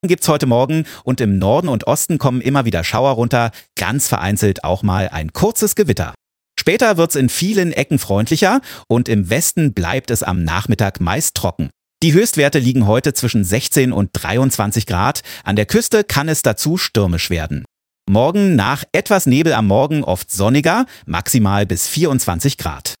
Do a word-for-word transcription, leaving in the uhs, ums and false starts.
Gibt's heute Morgen und im Norden und Osten kommen immer wieder Schauer runter, ganz vereinzelt auch mal ein kurzes Gewitter. Später wird's in vielen Ecken freundlicher und im Westen bleibt es am Nachmittag meist trocken. Die Höchstwerte liegen heute zwischen sechzehn und dreiundzwanzig Grad. An der Küste kann es dazu stürmisch werden. Morgen nach etwas Nebel am Morgen oft sonniger, maximal bis vierundzwanzig Grad.